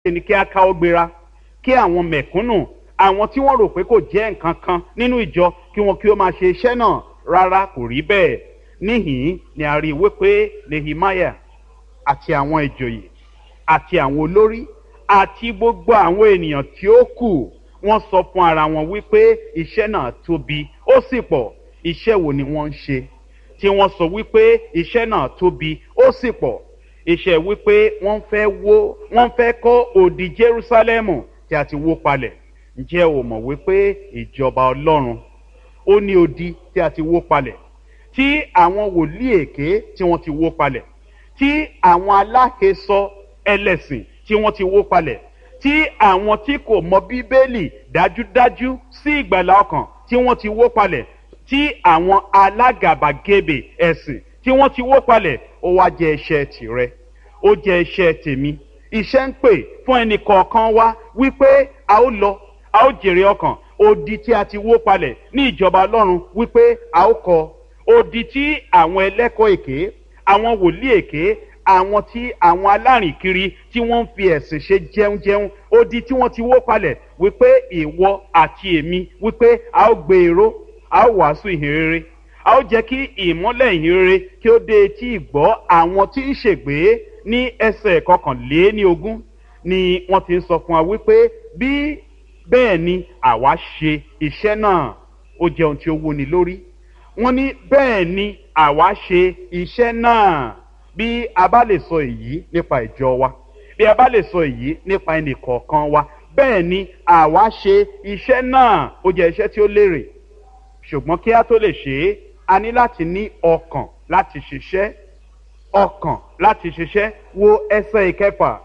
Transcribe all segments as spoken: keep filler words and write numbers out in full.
ni kí a káwọ́ gbéra kí àwọn mẹ̀kúnnù àwọn tí wọ́n rò pé kò jẹ́ nǹkan kan nínú ìjọ kí wọn kí ó máa ṣe iṣẹ́ náà. Rárá, kò rí bẹ́ẹ̀. Níhìn ni a rí wípé Nehemiah àti àwọn ìjòyè àti àwọn olórí àti gbogbo àwọn ènìyàn tí ó kù wọ́n sọ fún ara wọn wípé iṣẹ́ náà tóbi ó sì pọ̀. Iṣẹ́ wo ni wọ́n ń ṣe tí wọ́n sọ wípé iṣẹ́ náà tóbi ó sì pọ̀? Iṣẹ́ wípé wọ́n fẹ́ wó wọ́n fẹ́ kọ́ odi Jerúsálẹ́mù tí a ti wó palẹ̀. Ǹjẹ́ o mọ̀ wípé ìjọba Ọlọ́run ó ní odi tí a ti wó palẹ̀, tí àwọn wòlíì èké tí wọ́n ti wó palẹ̀, tí àwọn aláhesọ ẹlẹ́sìn tí wọ́n ti wó palẹ̀, tí àwọn tí kò mọ Bíbélì dájúdájú sí ìgbàlà ọkàn tí wọ́n ti wó palẹ̀, tí àwọn alágàbàgebè ẹ̀sìn tí wọ́n ti wó palẹ̀. Ó wá jẹ́ iṣẹ́ tìrẹ, ó jẹ́ iṣẹ́ tèmi. Iṣẹ́ ń pè fún ẹnì kọ̀ọ̀kan wa wípé a ó lọ, a ó jèrè ọkàn. Odi tí a ti wó palẹ̀ ní ìjọba Ọlọ́run wípé a ó kọ́. Odi tí àwọn ẹlẹ́kọ̀ọ́ èké, àwọn wòlíì èké, àwọn tí àwọn alárìnkiri tí wọ́n ń fi ẹ̀sìn ṣe jẹunjẹun, odi tí wọ́n ti wó palẹ̀ wípé ìwọ àti èmi wípé a ó gbé èrò, a ó wàásù ìhìnrere, a ó jẹ́ kí ìmọ́lẹ̀ ìhìnrere kí ó dé etí ìgbọ́ àwọn tí ń ṣègbé. Ní ẹsẹ̀ kọkànléní ogún ni wọ́n ti ń sọ fún wa wípé bí bẹ́ẹ̀ ni àwa ṣe iṣẹ́ náà. Ó jẹ́ ohun tí ó wúni lórí. Wọ́n ní bẹ́ẹ̀ ni àwa ṣe iṣẹ́ náà. Bí a bá lè sọ èyí nípa ìjọ wa, bí a bá lè sọ èyí nípa ẹnì kọ̀ọ̀kan wa, bẹ́ẹ̀ ni àwa ṣe iṣẹ́ náà. Ó jẹ́ iṣẹ́ tí ó lérè. Ṣùgbọ́n kí a tó lè ṣe é, a ní láti ní ọkàn láti ṣiṣẹ́. Ọkàn láti ṣiṣẹ́. Wo ẹsẹ̀ ìkẹfà.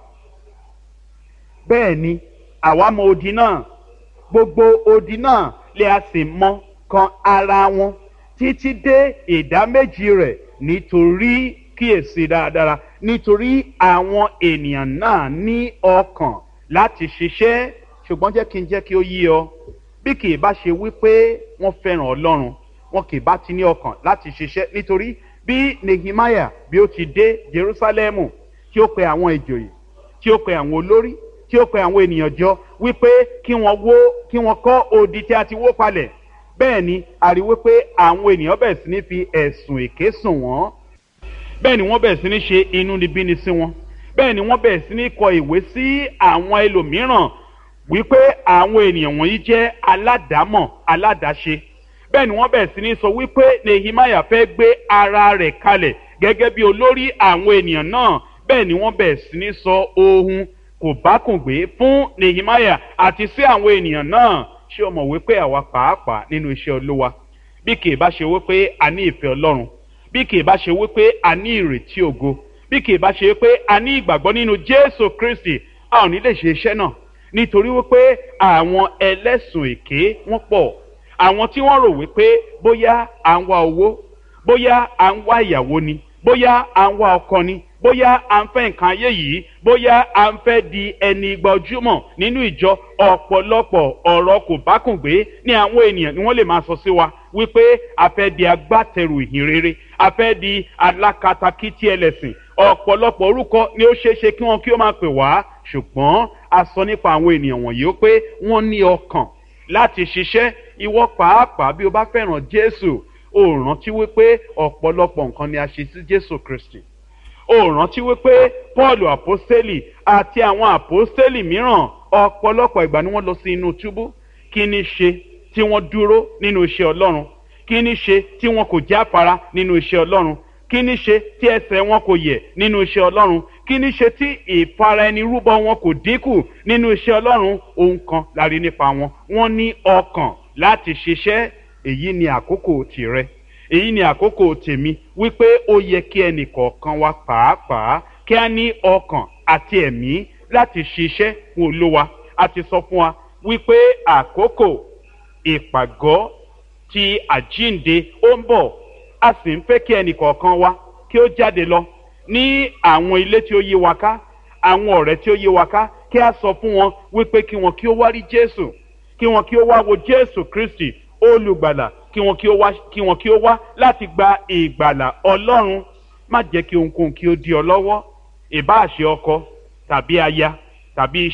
Bẹ́ẹ̀ ni àwa mọ odi náà, gbogbo odi náà lè a sì mọ kan ara wọn títí dé ìdá méjì rẹ̀, nítorí kíyèsí dáradára, nítorí àwọn ènìyàn náà ní ọkàn láti ṣiṣẹ́. Ṣùgbọ́n jẹ́ kí n jẹ́ kí ó yé ọ, bí kì í bá ṣe wípé wọ́n fẹ́ràn Ọlọ́run, wọn kì í bá ti ní ọkàn láti ṣiṣẹ́. Nítorí bí Nehemiah bí ó ti dé Jerúsálẹ́mù, tí ó pe àwọn ìjòyè, tí ó pe àwọn olórí, tí ó pe àwọn ènìyàn jọ wípé kí wọ́n wó kí wọ́n kọ́ odi tí a ti wó palẹ̀. Bẹ́ẹ̀ ni a rí wípé àwọn ènìyàn bẹ̀rẹ̀ sí ní fi ẹ̀sùn èké sùn wọ́n. Bẹ́ẹ̀ ni wọ́n bẹ̀rẹ̀ sí ní ṣe inúnibíni sí wọn. Bẹ́ẹ̀ ni wọ́n bẹ̀rẹ̀ sí ní kọ ìwé sí àwọn ẹlòmíràn wípé àwọn ènìyàn wọ̀nyí jẹ́ aládàámọ̀ aládàáṣe. Bẹ́ẹ̀ ni wọ́n bẹ̀rẹ̀ sí ní sọ wípé Nehemiah fẹ́ gbé ara rẹ̀ kalẹ̀ gẹ́gẹ́ bí olórí àwọn ènìyàn náà. Bẹ́ẹ̀ ni wọ́n bẹ̀rẹ̀ sí ní sọ ohun kò bákùngbé fún Nehemiah àti sí àwọn ènìyàn náà. Ṣé o mọ̀ wípé àwa pàápàá nínú iṣẹ́ Olúwa, bí kì í bá ṣe wípé a ní ìfẹ́ Ọlọ́run, bí kì í bá ṣe wípé a ní ìrètí ògo, bí kì í bá ṣe wípé a ní ìgbàgbọ́ nínú Jésù Kristi, a ò ní lè ṣe iṣẹ́ náà. Nítorí wípé àwọn ẹlẹ́sùn èké wọ́n pọ̀. Àwọn tí wọ́n rò wípé bóyá à ń wá owó, bóyá à ń wá ìyàwó ni, bóyá à ń wá ọkọ ni, bóyá à ń fẹ́ nǹkan ayé yìí, bóyá à ń fẹ́ di ẹni gbajúmọ̀ nínú ìjọ. Ọ̀pọ̀lọpọ̀ ọ̀rọ̀ kò bákùngbé ní àwọn ènìyàn ni wọ́n lè máa sọ sí wa wípé a fẹ́ di agbátẹrù ìhìnrere, a fẹ́ di alákatakítí ẹlẹ́sìn. Ọ̀pọ̀lọpọ̀ orúkọ ni ó ṣeé ṣe kí wọ́n kí ó máa pè wá. Ṣùgbọ́n a sọ nípa àwọn ènìyàn wọ̀nyí ó pé wọ́n ní ọkàn láti ṣiṣẹ́. Ìwọ pàápàá bí o bá fẹ́ràn Jésù, o rántí wípé ọ̀pọ̀lọpọ̀ nǹkan ni a ṣe sí Jésù Kristi. O rántí wípé Pọ́ọ̀lù àpọ́stélì àti àwọn àpọ́stélì mìíràn ọ̀pọ̀lọpọ̀ ìgbà ni wọ́n lọ sí inú túbú. Kí ni ṣe tí wọ́n dúró nínú iṣẹ́ Ọlọ́run? Kí ni ṣe tí wọn kò jáfara nínú iṣẹ́ Ọlọ́run? Kí ni ṣe tí ẹsẹ̀ wọn kò yẹ̀ nínú iṣẹ́ Ọlọ́run? Kí ni ṣe tí ìfara ẹni rúbọ wọn kò dínkù nínú iṣẹ́ Ọlọ́run? Ohun kan la rí nípa wọn. Wọ́n ní ọkàn láti ṣiṣẹ́. Èyí ni àkókò tìrẹ, èyí ni àkókò tèmi, wípé ó yẹ kí ẹnì kọ̀ọ̀kan wa pàápàá kí a ní ọkàn àti ẹ̀mí láti ṣiṣẹ́ fún Olúwa. A ti sọ fún wa wípé àkókò ìpàgọ́ ti àjíǹde ó ń bọ̀. A sì ń fẹ́ kí ẹnì kọ̀ọ̀kan wa kí ó jáde lọ ní àwọn ilé tí ó yí wa ká, àwọn ọ̀rẹ́ tí ó yí wa ká, kí a sọ fún wọn wípé kí wọn kí ó wá rí Jésù, kí wọn kí ó wá wo Jésù Kristi olùgbàlà, kí wọn kí ó wá kí wọn kí ó wá láti gba ìgbàlà Ọlọ́run. Má jẹ́ kí ohunkóhun kí ó dí ọ lọ́wọ́, ìbáà ṣe ọkọ tàbí aya tàbí